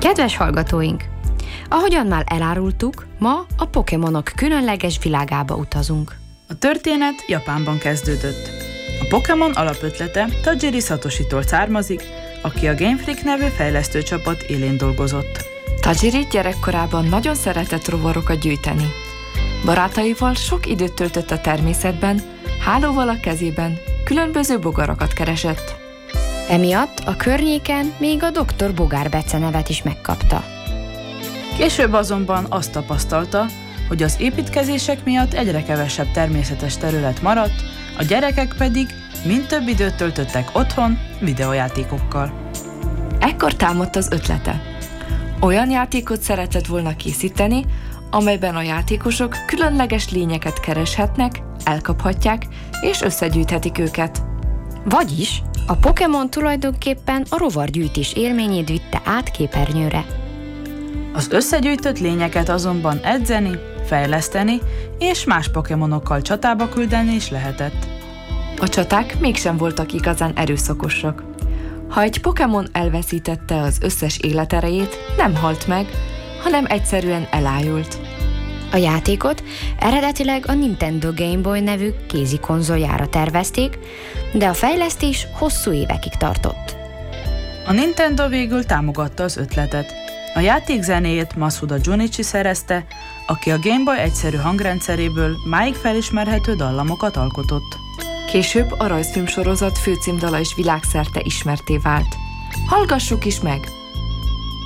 Kedves hallgatóink! Ahogyan már elárultuk, ma a Pokémonok különleges világába utazunk. A történet Japánban kezdődött. A Pokémon alapötlete Tajiri Satoshitól származik, aki a Game Freak nevű fejlesztőcsapat élén dolgozott. Tajiri gyerekkorában nagyon szeretett rovarokat gyűjteni. Barátaival sok időt töltött a természetben, hálóval a kezében, különböző bogarakat keresett. Emiatt a környéken még a Dr. Bogár becenevet is megkapta. Később azonban azt tapasztalta, hogy az építkezések miatt egyre kevesebb természetes terület maradt, a gyerekek pedig mind több időt töltöttek otthon videójátékokkal. Ekkor támadt az ötlete. Olyan játékot szeretett volna készíteni, amelyben a játékosok különleges lényeket kereshetnek, elkaphatják és összegyűjthetik őket. Vagyis a Pokémon tulajdonképpen a rovargyűjtés élményét vitte át képernyőre. Az összegyűjtött lényeket azonban edzeni, fejleszteni és más Pokémonokkal csatába küldeni is lehetett. A csaták mégsem voltak igazán erőszakosak. Ha egy Pokémon elveszítette az összes életerejét, nem halt meg, hanem egyszerűen elájult. A játékot eredetileg a Nintendo Game Boy nevű kézi konzoljára tervezték, de a fejlesztés hosszú évekig tartott. A Nintendo végül támogatta az ötletet. A játék zenéjét Masuda Junichi szerezte, aki a Game Boy egyszerű hangrendszeréből máig felismerhető dallamokat alkotott. Később a rajzfilmsorozat főcímdala is világszerte ismertté vált. Hallgassuk is meg!